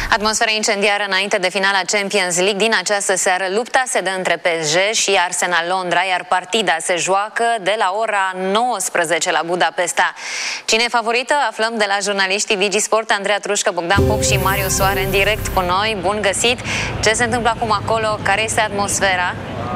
Atmosfera incendiară înainte de finala Champions League din această seară. Lupta se dă între PSG și Arsenal Londra, iar partida se joacă de la ora 19 la Budapesta. Cine e favorită? Aflăm de la jurnaliștii Vigisport, Andreea Trușcă, Bogdan Pop și Marius Soare în direct cu noi. Bun găsit! Ce se întâmplă acum acolo? Care este atmosfera?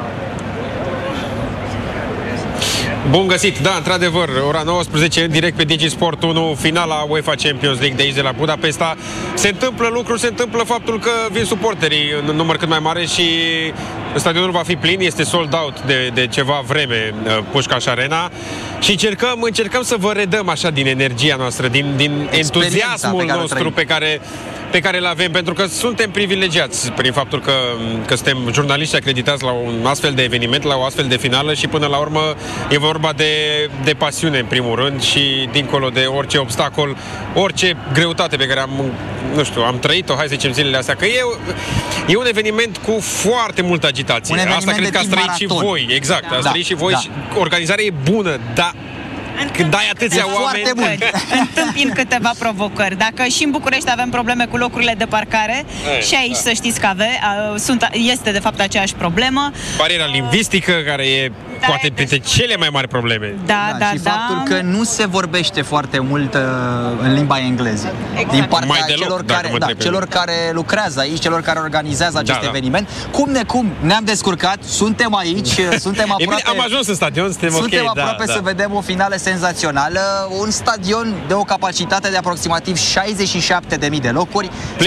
Bun găsit, da, într-adevăr, ora 19, în direct pe Digisport 1, finala UEFA Champions League de aici, de la Budapesta. Se întâmplă lucruri, se întâmplă faptul că vin suporterii în număr cât mai mare și stadionul va fi plin, este sold out de ceva vreme, Pușcaș Arena. Și încercăm să vă redăm așa din energia noastră, din entuziasmul nostru pe care îl avem, pentru că suntem privilegiați prin faptul că suntem jurnaliști acreditați la un astfel de eveniment, la o astfel de finală și până la urmă e vorba de pasiune în primul rând și dincolo de orice obstacol, orice greutate pe care am trăit-o, hai să zicem, zilele astea, că e un eveniment cu foarte multă agitație. Asta cred că ați trăit și voi, exact, ați trăit și voi și organizarea e bună, dar când ai atâția oameni, întâmpin câteva provocări. Dacă și în București avem probleme cu locurile de parcare, și aici să știți că este de fapt aceeași problemă. Bariera lingvistică, care e poate printre cele mai mari probleme. Și faptul că nu se vorbește foarte mult în limba engleză. Exact. Din partea celor care lucrează aici, celor care organizează acest eveniment. Cum ne-am descurcat, suntem aici, suntem aproape. Am ajuns în stadion, suntem aproape să vedem o finală senzațională, un stadion de o capacitate de aproximativ 67.000 de locuri.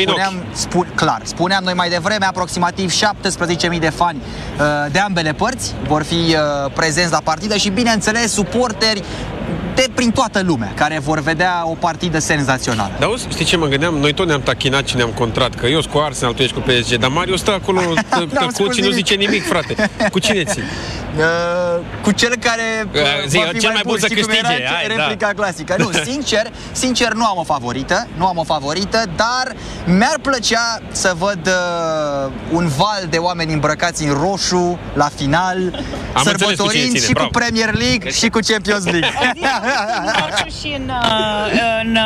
Spuneam noi mai devreme, aproximativ 17.000 de fani de ambele părți vor fi prezenți la partidă și, bineînțeles, suporteri prin toată lumea, care vor vedea o partidă senzațională. Dar știi ce mă gândeam? Noi tot ne-am tachinat și ne-am contrat, că eu sunt cu Arsenal, tu ești cu PSG, dar Marius stă acolo tăcut și nu zice nimic, frate. Cu cine ții? Cu cel care va fi cel mai bun să câștige. Replica clasică. Nu, sincer nu am o favorită, dar mi-ar plăcea să văd un val de oameni îmbrăcați în roșu la final, sărbătorind și cu Premier League și cu Champions League. Și în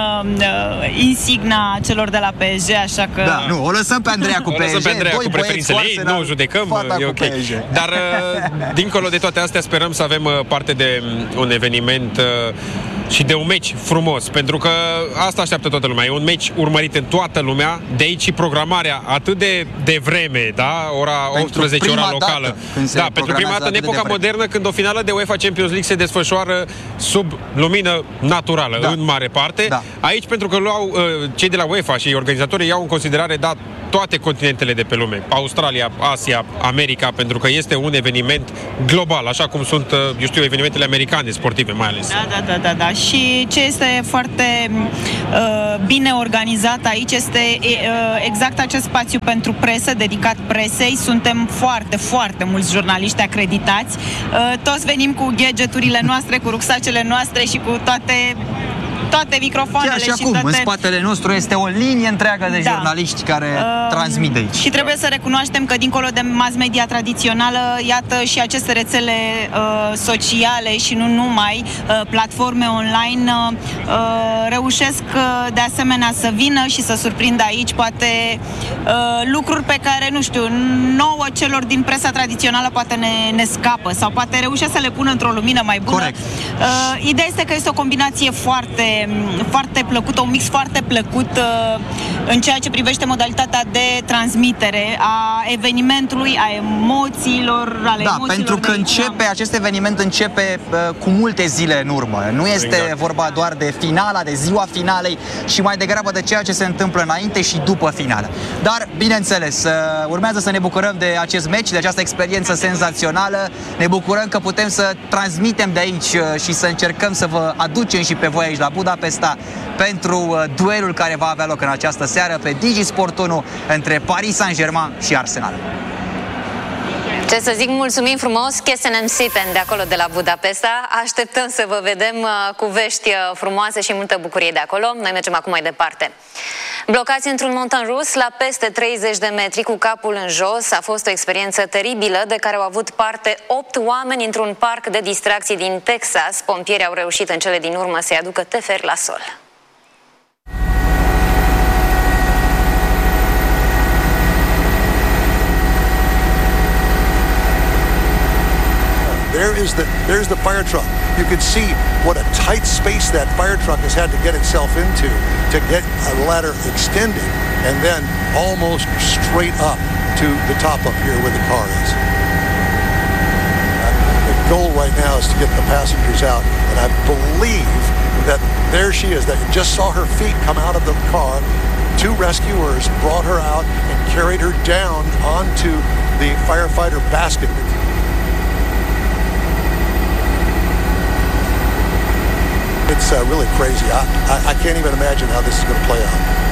insigna celor de la PSG, așa că... Da, nu, o lăsăm pe Andreea cu PSG. O lăsăm pe Andreea cu preferințele ei, nu o judecăm, e ok. Dar, dincolo de toate astea, sperăm să avem parte de un eveniment și de un meci frumos, pentru că asta așteaptă toată lumea. E un meci urmărit în toată lumea, de aici și programarea atât de vreme, da? Ora 18, ora locală. Pentru prima dată în epoca modernă, când o finală de UEFA Champions League se desfășoară sub lumină naturală, în mare parte. Aici, pentru că cei de la UEFA și organizatorii iau în considerare toate continentele de pe lume. Australia, Asia, America, pentru că este un eveniment global, așa cum sunt, evenimentele americane sportive mai ales. Da. Și ce este foarte bine organizat aici este exact acest spațiu pentru presă, dedicat presei. Suntem foarte, foarte mulți jurnaliști acreditați. Toți venim cu gadgeturile noastre, cu rucsacele noastre și cu toate microfoanele. Și acum, în spatele nostru este o linie întreagă de jurnaliști care transmit de aici. Și trebuie să recunoaștem că dincolo de mass media tradițională, iată și aceste rețele sociale și nu numai, platforme online reușesc de asemenea să vină și să surprindă aici poate lucruri pe care, nu știu, nouă celor din presa tradițională poate ne scapă sau poate reușesc să le pună într-o lumină mai bună. Corect. Ideea este că este o combinație foarte plăcută, un mix foarte plăcut în ceea ce privește modalitatea de transmitere a evenimentului, a emoțiilor, pentru că acest eveniment începe cu multe zile în urmă. Nu este vorba doar de finala, de ziua finalei, și mai degrabă de ceea ce se întâmplă înainte și după finală. Dar, bineînțeles, urmează să ne bucurăm de acest meci, de această experiență senzațională. Ne bucurăm că putem să transmitem de aici și să încercăm să vă aducem și pe voi aici la Budapesta pentru duelul care va avea loc în această seară pe Digisport 1 între Paris Saint-Germain și Arsenal. Ce să zic, mulțumim frumos, Kesenem Sipen de acolo de la Budapesta. Așteptăm să vă vedem cu vești frumoase și multă bucurie de acolo. Noi mergem acum mai departe. Blocați într-un montan rus la peste 30 de metri cu capul în jos, a fost o experiență teribilă de care au avut parte 8 oameni într-un parc de distracții din Texas. Pompierii au reușit în cele din urmă să-i aducă teferi la sol. there's the fire truck. You can see what a tight space that fire truck has had to get itself into to get a ladder extended and then almost straight up to the top up here where the car is. The goal right now is to get the passengers out, and I believe that there she is. That you just saw her feet come out of the car. Two rescuers brought her out and carried her down onto the firefighter basket. It's really crazy. I can't even imagine how this is going to play out.